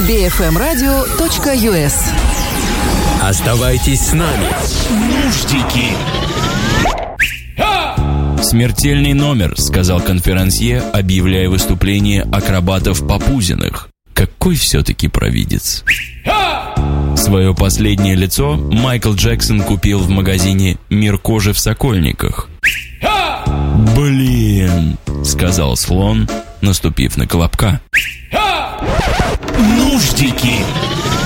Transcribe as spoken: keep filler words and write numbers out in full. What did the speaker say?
би эф эм радио точка ю эс. Оставайтесь с нами. Нуждики. «Смертельный номер», — сказал конферансье, объявляя выступление акробатов Папузиных. Какой все-таки провидец. Свое последнее лицо Майкл Джексон купил в магазине «Мир кожи» в Сокольниках. «Блин», — сказал слон, наступив на колобка. Нуждики.